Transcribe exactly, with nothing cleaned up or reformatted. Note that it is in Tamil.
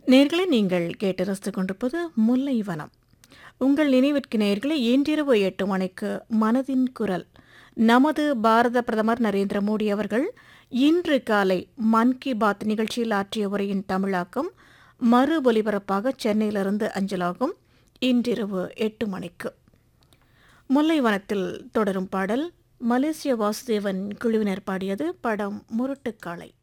நேயர்களே, நீங்கள் கேட்டு ரசித்துக் கொண்டிருப்பது முல்லை வனம். உங்கள் நினைவிற்கு நேயர்களே, இன்றிரவு எட்டு மணிக்கு மனதின் குரல். நமது பாரத பிரதமர் நரேந்திர மோடி அவர்கள் இன்று காலை மன் கி பாத் நிகழ்ச்சியில் ஆற்றிய உரையின் தமிழாக்கம் மறு ஒலிபரப்பாக சென்னையிலிருந்து அஞ்சலாகும். இன்றிரவு எட்டு மணிக்கு முல்லை வனத்தில் தொடரும் பாடல் மலேசிய வாசுதேவன் குழுவினர் பாடியது. படம் முரட்டுக்காளை.